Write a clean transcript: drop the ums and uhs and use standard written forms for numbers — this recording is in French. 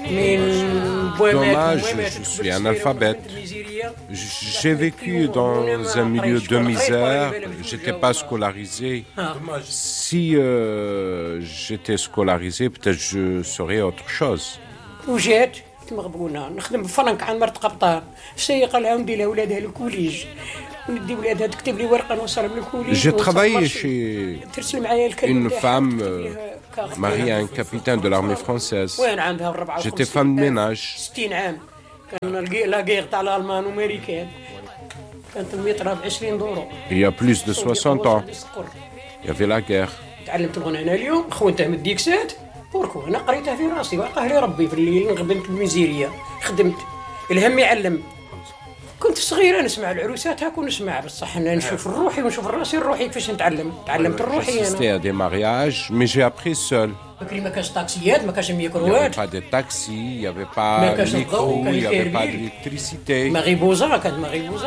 Dommage, je suis analphabète. J'ai vécu dans un milieu de misère, j'étais pas scolarisé. Si j'étais scolarisé, peut-être je serais autre chose. وجات مغبونه نخدم بفرنك عن مرت قبطان سيقه لها وندي لها ولادها للكوليج وندي ولادها تكتب لي ورقه نوصلها للكوليج. J'ai travaillé chez une femme mariée à un capitaine de l'armée française. وين عندها 54 J'étais femme de ménage. 60 عام كان لا غير تاع الالمان وامريكان كانت المتره ب 20 دورو. Il y a plus de 60 ans, il y avait la guerre. تعلمت الغنى انا اليوم خوانته من ديكسات بوركو انا قريتها في راسي وقاه لي ربي في الليل نخدمت الميزيريه خدمت الهم يعلم. كنت صغيره نسمع العروسات هاك ونسمع بصح انا نشوف روحي ونشوف راسي روحي كيفاش نتعلم تعلمت الروحي J'ai assisté انا. à des mariages, mais j'ai appris seul. بكري ما كانش طاكسيات ما كانش Il n'y avait ميكروات pas de taxi, il n'y avait pas de micro, il n'y avait pas d'électricité. مغيبوزه كانت مغيبوزه